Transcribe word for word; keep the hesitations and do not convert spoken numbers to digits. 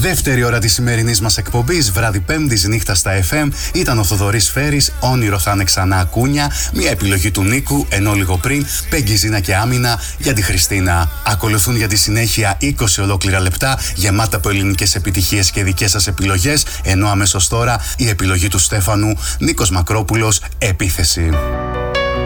Δεύτερη ώρα της σημερινής μας εκπομπής, βράδυ Πέμπτης, νύχτα στα εφ εμ, ήταν ο Θοδωρής Φέρης, όνειρο θα είναι ξανά Ακούνια, μια επιλογή του Νίκου, ενώ λίγο πριν Πέγγι, Ζήνα και Άμυνα για τη Χριστίνα. Ακολουθούν για τη συνέχεια είκοσι ολόκληρα λεπτά γεμάτα από ελληνικές επιτυχίες και δικές σας επιλογές, ενώ αμέσως τώρα η επιλογή του Στέφανου, Νίκος Μακρόπουλος, Επίθεση.